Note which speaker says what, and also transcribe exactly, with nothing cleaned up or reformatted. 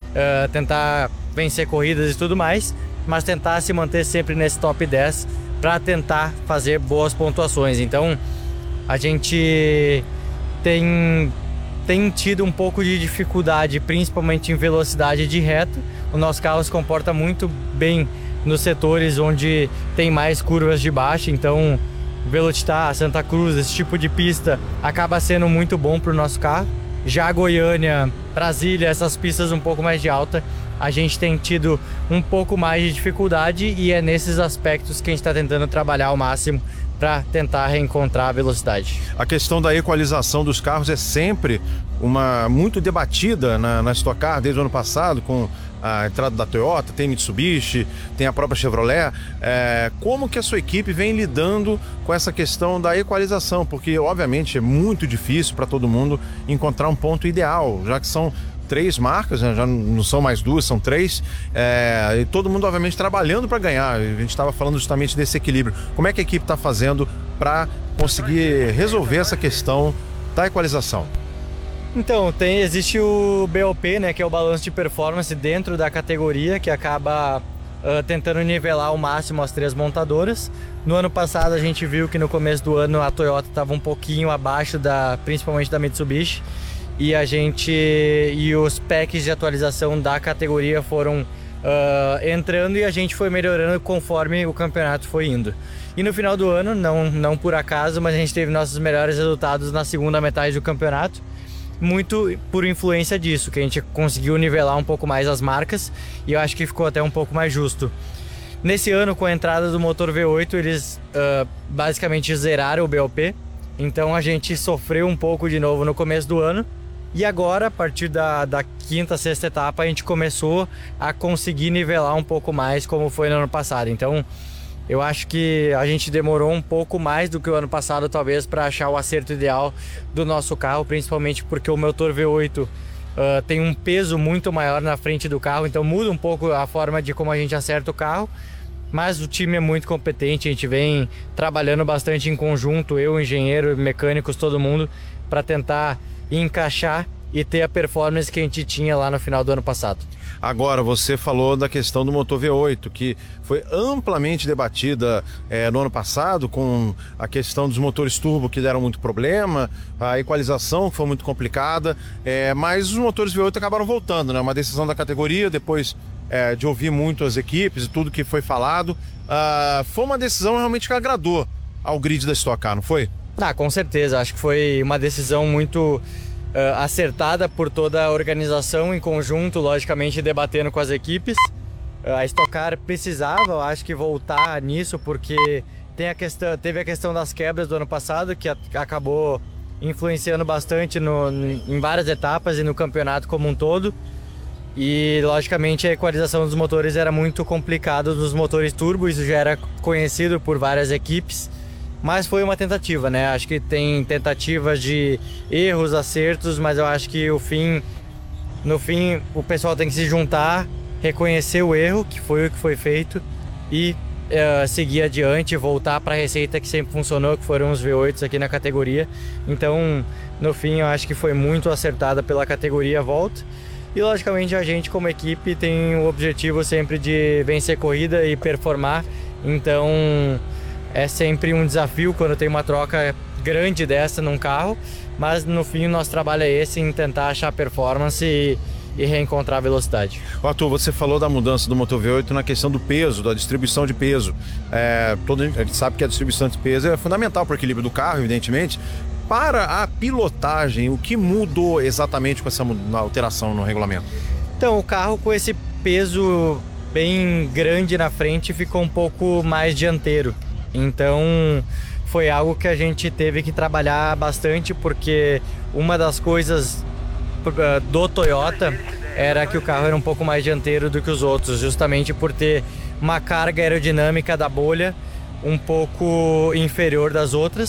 Speaker 1: uh, tentar vencer corridas e tudo mais, mas tentar se manter sempre nesse top dez para tentar fazer boas pontuações. Então a gente tem, tem tido um pouco de dificuldade, principalmente em velocidade de reta. O nosso carro se comporta muito bem nos setores onde tem mais curvas de baixa, então Velocitar, Santa Cruz, esse tipo de pista acaba sendo muito bom para o nosso carro. Já Goiânia, Brasília, essas pistas um pouco mais de alta, a gente tem tido um pouco mais de dificuldade, e é nesses aspectos que a gente está tentando trabalhar ao máximo para tentar reencontrar a velocidade.
Speaker 2: A questão da equalização dos carros é sempre uma muito debatida na, na Stock Car desde o ano passado, com a entrada da Toyota, tem Mitsubishi, tem a própria Chevrolet. É, como que a sua equipe vem lidando com essa questão da equalização? Porque, obviamente, é muito difícil para todo mundo encontrar um ponto ideal, já que são três marcas, né? Já não são mais duas, são três, é, e todo mundo, obviamente, trabalhando para ganhar. A gente estava falando justamente desse equilíbrio. Como é que a equipe está fazendo para conseguir resolver essa questão da equalização?
Speaker 1: Então, tem, existe o B O P, né, que é o balanço de performance dentro da categoria, que acaba uh, tentando nivelar ao máximo as três montadoras. No ano passado a gente viu que no começo do ano a Toyota estava um pouquinho abaixo, da, principalmente da Mitsubishi, e a gente e os packs de atualização da categoria foram uh, entrando, e a gente foi melhorando conforme o campeonato foi indo. E no final do ano, não, não por acaso, mas a gente teve nossos melhores resultados na segunda metade do campeonato, muito por influência disso, que a gente conseguiu nivelar um pouco mais as marcas, e eu acho que ficou até um pouco mais justo. Nesse ano, com a entrada do motor V oito, eles uh, basicamente zeraram o B O P, então a gente sofreu um pouco de novo no começo do ano, e agora, a partir da, da quinta, sexta etapa, a gente começou a conseguir nivelar um pouco mais, como foi no ano passado. Então eu acho que a gente demorou um pouco mais do que o ano passado, talvez, para achar o acerto ideal do nosso carro, principalmente porque o motor V oito uh, tem um peso muito maior na frente do carro, então muda um pouco a forma de como a gente acerta o carro. Mas o time é muito competente, a gente vem trabalhando bastante em conjunto, eu, engenheiro, mecânicos, todo mundo, para tentar encaixar e ter a performance que a gente tinha lá no final do ano passado.
Speaker 2: Agora, você falou da questão do motor V oito, que foi amplamente debatida é, no ano passado, com a questão dos motores turbo que deram muito problema, a equalização que foi muito complicada, é, mas os motores V oito acabaram voltando, né? Uma decisão da categoria, depois é, de ouvir muito as equipes e tudo que foi falado, uh, foi uma decisão realmente que agradou ao grid da Stock Car, não foi?
Speaker 1: Ah, com certeza, acho que foi uma decisão muito Uh, acertada por toda a organização em conjunto, logicamente debatendo com as equipes. Uh, a Stock Car precisava, eu acho que, voltar nisso, porque tem a questão, teve a questão das quebras do ano passado, que a, acabou influenciando bastante no, em várias etapas e no campeonato como um todo. E logicamente a equalização dos motores era muito complicada dos motores turbo, isso já era conhecido por várias equipes. Mas foi uma tentativa, né? Acho que tem tentativas de erros, acertos, mas eu acho que o fim, no fim o pessoal tem que se juntar, reconhecer o erro, que foi o que foi feito, e uh, seguir adiante, voltar para a receita que sempre funcionou, que foram os V oito aqui na categoria. Então, no fim, eu acho que foi muito acertada pela categoria a volta. E logicamente a gente, como equipe, tem o objetivo sempre de vencer corrida e performar. Então é sempre um desafio quando tem uma troca grande dessa num carro, mas no fim o nosso trabalho é esse, em tentar achar performance e, e reencontrar a velocidade.
Speaker 2: Arthur, você falou da mudança do motor V oito na questão do peso, da distribuição de peso. É, todo, a gente sabe que a distribuição de peso é fundamental para o equilíbrio do carro, evidentemente. Para a pilotagem, o que mudou exatamente com essa alteração no regulamento?
Speaker 1: Então, o carro com esse peso bem grande na frente ficou um pouco mais dianteiro. Então foi algo que a gente teve que trabalhar bastante, porque uma das coisas do Toyota era que o carro era um pouco mais dianteiro do que os outros, justamente por ter uma carga aerodinâmica da bolha um pouco inferior das outras.